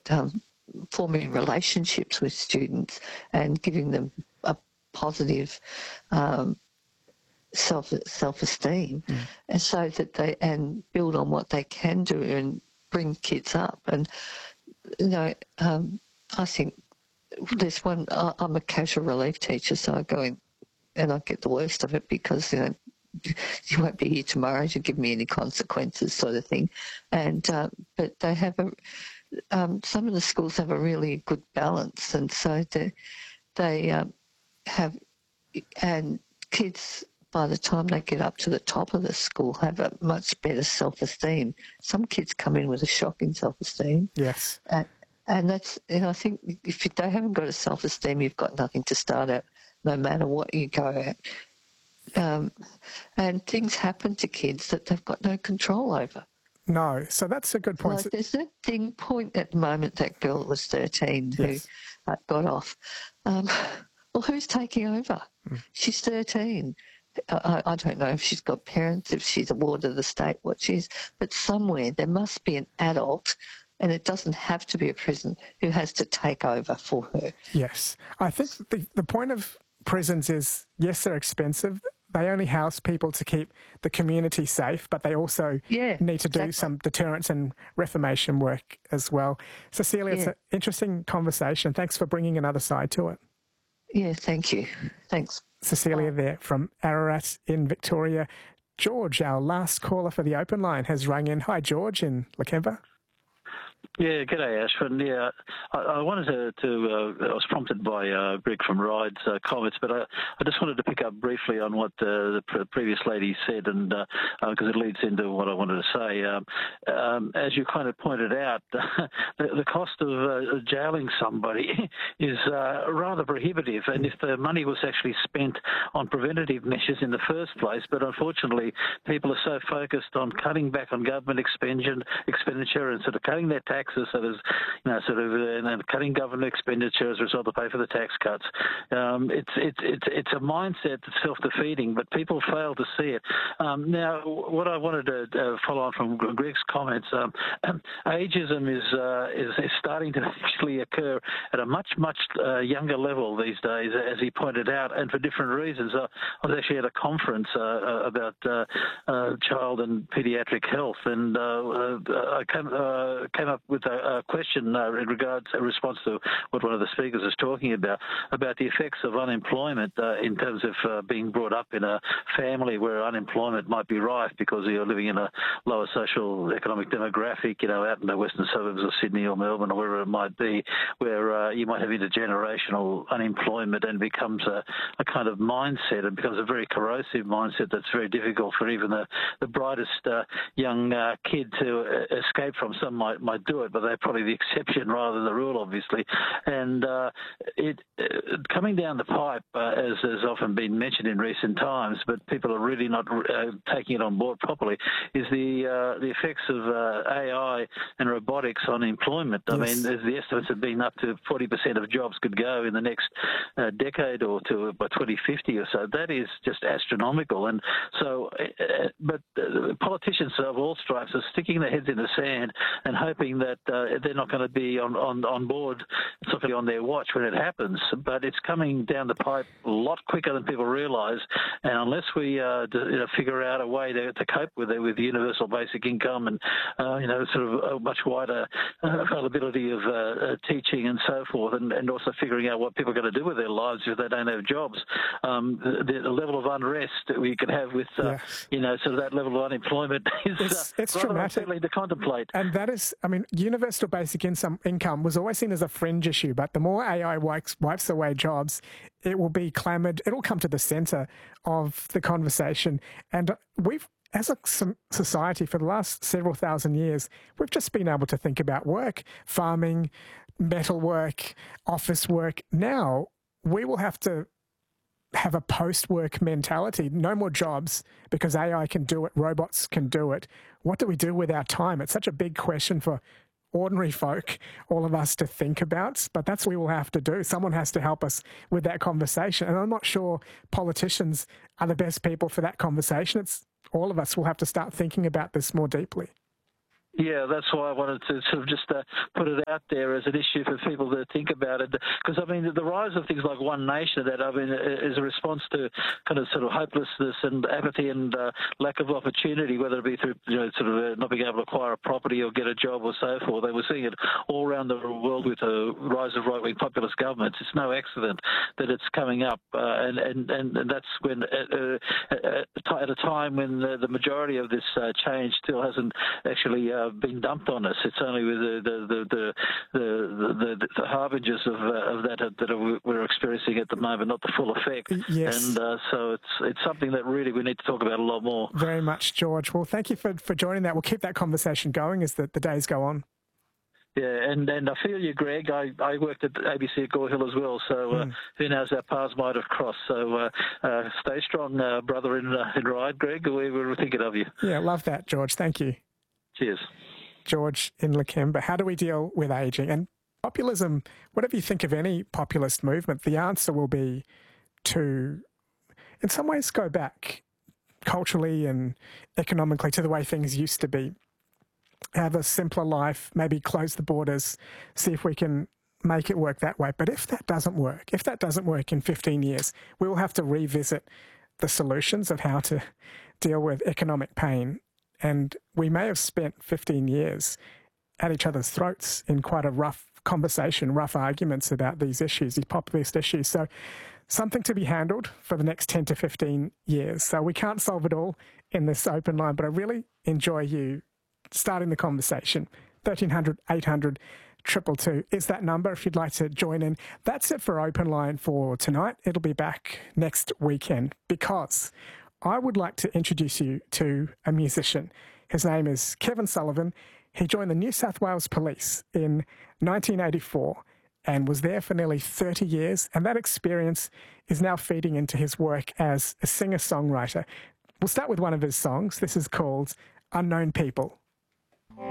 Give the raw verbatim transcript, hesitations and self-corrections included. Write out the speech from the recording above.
um, forming relationships with students and giving them a positive um, self self esteem, mm. and so that they and build on what they can do and bring kids up. And you know, um, I think there's one. I, I'm a casual relief teacher, so I go in and I get the worst of it because you know you won't be here tomorrow to give me any consequences, sort of thing. And uh, but they have a um, some of the schools have a really good balance, and so they they um, have and kids, by the time they get up to the top of the school, have a much better self-esteem. Some kids come in with a shocking self-esteem. Yes. And, and that's, and I think if they haven't got a self-esteem, you've got nothing to start at, no matter what you go at. Um, and things happen to kids that they've got no control over. No, so that's a good point. Like there's that thing point at the moment, that girl that was thirteen yes. who uh, got off. Um, well, who's taking over? Mm. She's thirteen. I, I don't know if she's got parents, if she's a ward of the state, what she is, but somewhere there must be an adult, and it doesn't have to be a prison, who has to take over for her. Yes. I think the, the point of prisons is, yes, they're expensive. They only house people to keep the community safe, but they also yeah, need to do exactly. some deterrence and reformation work as well. Cecilia, yeah. It's an interesting conversation. Thanks for bringing another side to it. Yeah, thank you. Thanks. Cecilia there from Ararat in Victoria. George, our last caller for the open line, has rung in. Hi, George in Lakemba. Yeah, g'day, Ashwin. Yeah, I, I wanted to, to uh, I was prompted by uh, Greg from Ride's uh, comments, but I, I just wanted to pick up briefly on what uh, the pre- previous lady said, and because uh, uh, it leads into what I wanted to say. Um, um, as you kind of pointed out, the, the cost of uh, jailing somebody is uh, rather prohibitive, and if the money was actually spent on preventative measures in the first place, but unfortunately people are so focused on cutting back on government expenditure, expenditure and sort of cutting their taxes, so there's, you know, sort of, uh, and cutting government expenditure as a result to pay for the tax cuts. Um, it's it's it's it's a mindset that's self-defeating, but people fail to see it. Um, now, what I wanted to uh, follow on from Greg's comments, um, ageism is, uh, is is starting to actually occur at a much much uh, younger level these days, as he pointed out, and for different reasons. Uh, I was actually at a conference uh, about uh, uh, child and paediatric health, and uh, uh, I came, uh, came up with a, a question uh, in regards, a response to what one of the speakers was talking about, about the effects of unemployment uh, in terms of uh, being brought up in a family where unemployment might be rife because you're living in a lower social economic demographic, you know, out in the western suburbs of Sydney or Melbourne or wherever it might be, where uh, you might have intergenerational unemployment, and becomes a, a kind of mindset, and becomes a very corrosive mindset that's very difficult for even the, the brightest uh, young uh, kid to uh, escape from. Some might, might do it, but they're probably the exception rather than the rule, obviously. And uh, it uh, coming down the pipe, uh, as has often been mentioned in recent times, but people are really not uh, taking it on board properly, is the uh, the effects of uh, A I and robotics on employment. I yes. mean, the estimates have been up to forty percent of jobs could go in the next uh, decade or two, by twenty fifty or so. That is just astronomical. And so, uh, but uh, politicians of all stripes are sticking their heads in the sand and hoping that uh, they're not going to be on, on, on board, certainly on their watch when it happens. But it's coming down the pipe a lot quicker than people realise, and unless we uh, do, you know, figure out a way to, to cope with it, with universal basic income and uh, you know, sort of a much wider uh, availability of uh, uh, teaching and so forth, and, and also figuring out what people are going to do with their lives if they don't have jobs, um, the, the level of unrest that we can have with uh, yes. you know, sort of that level of unemployment is it's, uh, it's rather dramatic unsettling to contemplate. And that is, I mean, universal basic income income was always seen as a fringe issue, but the more A I wipes, wipes away jobs, it will be clamoured, it'll come to the centre of the conversation. And we've, as a society, for the last several thousand years, we've just been able to think about work, farming, metal work, office work. Now we will have to have a post-work mentality. No more jobs because A I can do it, robots can do it. What do we do with our time? It's such a big question for ordinary folk, all of us, to think about, but that's what we will have to do. Someone has to help us with that conversation, and I'm not sure politicians are the best people for that conversation. It's all of us will have to start thinking about this more deeply. Yeah, that's why I wanted to sort of just uh, put it out there as an issue for people to think about it. Because, I mean, the rise of things like One Nation, that, I mean, is a response to kind of sort of hopelessness and apathy and uh, lack of opportunity, whether it be through, you know, sort of uh, not being able to acquire a property or get a job or so forth. They were seeing it all around the world with the rise of right-wing populist governments. It's no accident that it's coming up. Uh, and, and, and, and that's when, uh, uh, at a time when the, the majority of this uh, change still hasn't actually uh, been dumped on us. It's only with the the the the, the, the, the harbingers of, uh, of that that we're experiencing at the moment, not the full effect. Yes. And uh, so it's it's something that really we need to talk about a lot more. Very much, George. Well, thank you for, for joining that. We'll keep that conversation going as the, the days go on. Yeah, and, and I feel you, Greg. I, I worked at A B C at Gore Hill as well, so uh, mm. who knows, our paths might have crossed. So uh, uh, stay strong, uh, brother in, uh, in Ryde, Greg. We were thinking of you. Yeah, love that, George. Thank you. Cheers. George in Lakemba. How do we deal with ageing? And populism, whatever you think of any populist movement, the answer will be to, in some ways, go back culturally and economically to the way things used to be. Have a simpler life, maybe close the borders, see if we can make it work that way. But if that doesn't work, if that doesn't work in fifteen years, we will have to revisit the solutions of how to deal with economic pain. And we may have spent fifteen years at each other's throats in quite a rough conversation, rough arguments about these issues, these populist issues. So something to be handled for the next ten to fifteen years. So we can't solve it all in this open line, but I really enjoy you starting the conversation. thirteen hundred, eight hundred, two two two is that number if you'd like to join in. That's it for Open Line for tonight. It'll be back next weekend because I would like to introduce you to a musician. His name is Kevin Sullivan. He joined the New South Wales Police in nineteen eighty-four and was there for nearly thirty years, and that experience is now feeding into his work as a singer-songwriter. We'll start with one of his songs. This is called Unknown People.